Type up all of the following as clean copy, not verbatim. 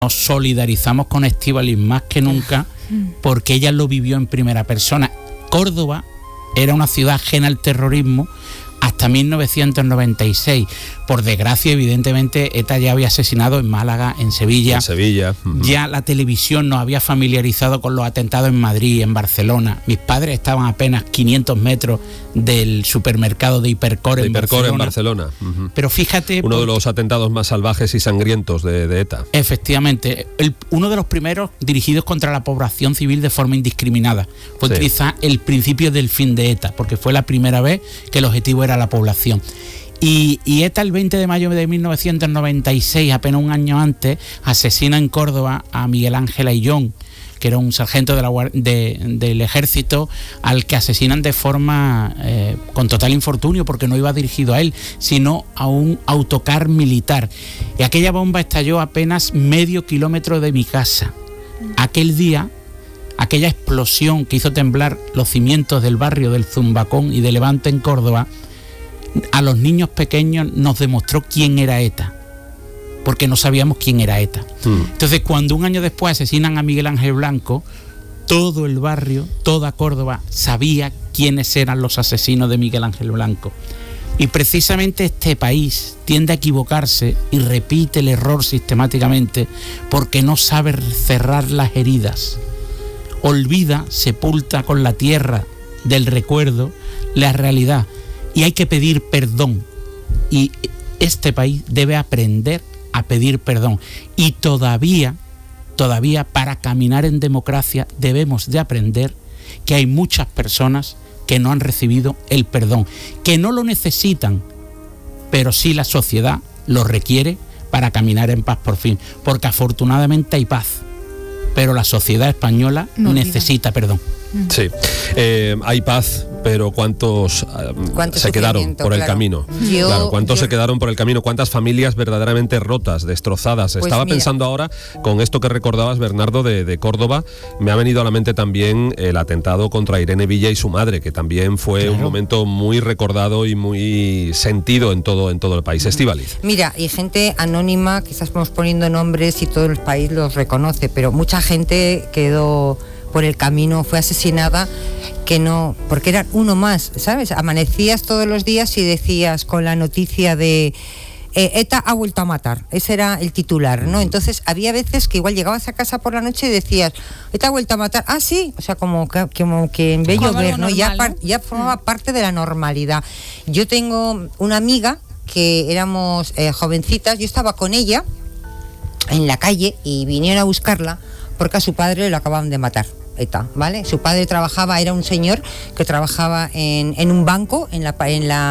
nos solidarizamos con Estíbaliz más que nunca porque ella lo vivió en primera persona. Córdoba era una ciudad ajena al terrorismo hasta 1996. Por desgracia, evidentemente, ETA ya había asesinado en Málaga, en Sevilla. Ya la televisión nos había familiarizado con los atentados en Madrid, en Barcelona. Mis padres estaban a apenas 500 metros del supermercado de Hipercor en Barcelona. Pero fíjate... Uno de los atentados más salvajes y sangrientos de ETA. Efectivamente. Uno de los primeros dirigidos contra la población civil de forma indiscriminada. Fue quizá el principio del fin de ETA, porque fue la primera vez que el objetivo era la población. Y ETA el 20 de mayo de 1996, apenas un año antes, asesina en Córdoba a Miguel Ángel Ayllón, que era un sargento del ejército, al que asesinan de forma con total infortunio, porque no iba dirigido a él, sino a un autocar militar. Y aquella bomba estalló a apenas medio kilómetro de mi casa. Aquel día, aquella explosión que hizo temblar los cimientos del barrio del Zumbacón y de Levante en Córdoba, a los niños pequeños nos demostró quién era ETA, porque no sabíamos quién era ETA. Entonces, cuando un año después asesinan a Miguel Ángel Blanco, todo el barrio, toda Córdoba sabía quiénes eran los asesinos de Miguel Ángel Blanco. Y precisamente este país tiende a equivocarse y repite el error sistemáticamente porque no sabe cerrar las heridas. Olvida, sepulta con la tierra del recuerdo la realidad. Y hay que pedir perdón. Y este país debe aprender a pedir perdón. Y todavía, para caminar en democracia, debemos de aprender que hay muchas personas que no han recibido el perdón, que no lo necesitan, pero sí la sociedad lo requiere para caminar en paz por fin. Porque afortunadamente hay paz, pero la sociedad española necesita perdón. Sí, hay paz, pero ¿cuántos se quedaron por el camino? ¿Cuántos se quedaron por el camino? ¿Cuántas familias verdaderamente rotas, destrozadas? Pues Estaba pensando ahora, con esto que recordabas, Bernardo, de Córdoba, me ha venido a la mente también el atentado contra Irene Villa y su madre, que también fue un momento muy recordado y muy sentido en todo el país. Estíbaliz. Mira, y gente anónima, quizás estamos poniendo nombres y todo el país los reconoce, pero mucha gente quedó por el camino, fue asesinada, que no, porque era uno más, ¿sabes? Amanecías todos los días y decías con la noticia de ETA ha vuelto a matar, ese era el titular, ¿no? Entonces había veces que igual llegabas a casa por la noche y decías, ETA ha vuelto a matar, sí, o sea, como que en bello ver, ¿no? Ya formaba parte de la normalidad. Yo tengo una amiga que éramos jovencitas, yo estaba con ella en la calle y vinieron a buscarla porque a su padre lo acababan de matar. ETA, ¿vale? Su padre era un señor que trabajaba en un banco, en la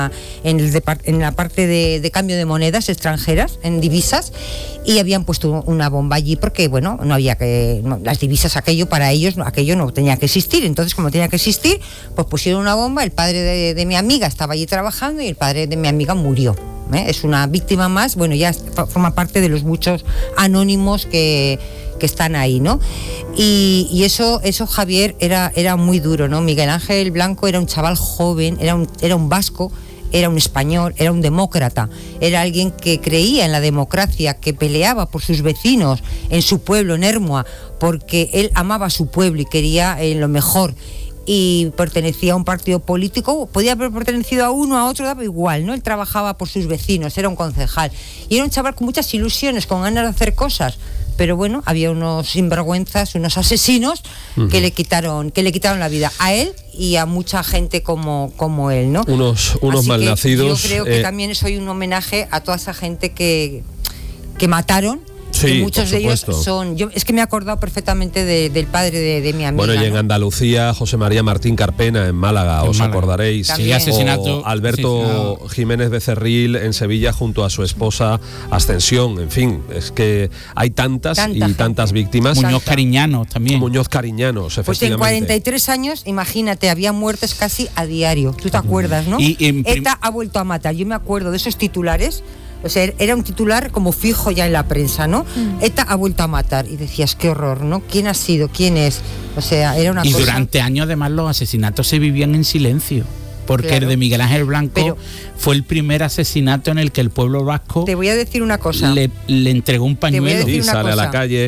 parte de cambio de monedas extranjeras, en divisas, y habían puesto una bomba allí porque, bueno, las divisas, aquello para ellos, aquello no tenía que existir. Entonces, como tenía que existir, pues pusieron una bomba, el padre de mi amiga estaba allí trabajando y el padre de mi amiga murió. Es una víctima más, bueno, ya forma parte de los muchos anónimos que están ahí, ¿no? Y eso Javier, era muy duro, ¿no? Miguel Ángel Blanco era un chaval joven, era un vasco, era un español, era un demócrata, era alguien que creía en la democracia, que peleaba por sus vecinos en su pueblo, en Ermua, porque él amaba a su pueblo y quería lo mejor. Y pertenecía a un partido político, podía haber pertenecido a uno, a otro, daba igual, ¿no? Él trabajaba por sus vecinos, era un concejal. Y era un chaval con muchas ilusiones, con ganas de hacer cosas. Pero bueno, había unos sinvergüenzas, unos asesinos que le quitaron la vida a él y a mucha gente como él, ¿no? Unos malnacidos. Yo creo que también soy un homenaje a toda esa gente que mataron. Sí, muchos de ellos son... es que me he acordado perfectamente del padre de mi amiga. Bueno, y en Andalucía, José María Martín Carpena, en Málaga, os acordaréis. Sí, asesinato. O Alberto Jiménez Becerril, en Sevilla, junto a su esposa Ascensión. En fin, es que hay tantas víctimas. Muñoz Cariñanos también. Muñoz Cariñanos, efectivamente. Pues en 43 años, imagínate, había muertes casi a diario. ¿Tú te acuerdas, no? ETA ha vuelto a matar. Yo me acuerdo de esos titulares. O sea, era un titular como fijo ya en la prensa, ¿no? ETA ha vuelto a matar. Y decías, qué horror, ¿no? ¿Quién ha sido? ¿Quién es? O sea, era una cosa... Y durante años, además, los asesinatos se vivían en silencio. porque claro. el de Miguel Ángel Blanco fue el primer asesinato en el que el pueblo vasco, te voy a decir una cosa, le entregó un pañuelo. Sí, sale a la calle,